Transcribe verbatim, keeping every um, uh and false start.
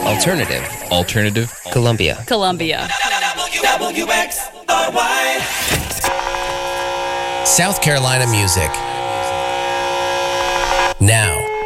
Alternative. Alternative. Columbia. Columbia. W X R Y. South Carolina music. Now.